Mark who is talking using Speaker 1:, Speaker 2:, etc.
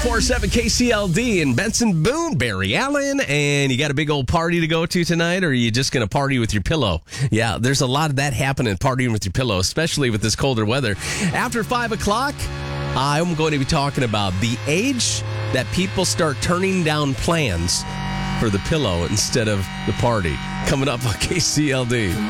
Speaker 1: 104.7 KCLD in Benson Boone, Barry Allen. And you got a big old party to go to tonight, or are you just going to party with your pillow? Yeah, there's a lot of that happening, partying with your pillow, especially with this colder weather. After 5 o'clock, I'm going to be talking about the age that people start turning down plans for the pillow instead of the party. Coming up on KCLD.